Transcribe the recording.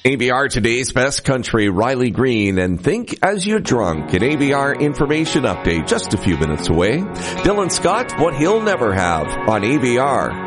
ABR Today's Best Country, Riley Green, and Think As You're Drunk, an ABR information update just a few minutes away. Dylan Scott, What He'll Never Have on ABR.